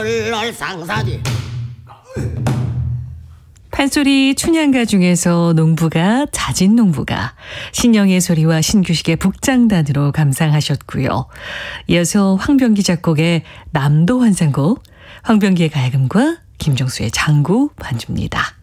상사지. 판소리 춘향가 중에서 농부가 자진농부가 신영의 소리와 신규식의 북장단으로 감상하셨고요. 이어서 황병기 작곡의 남도 환상곡, 황병기의 가야금과 김정수의 장구 반주입니다.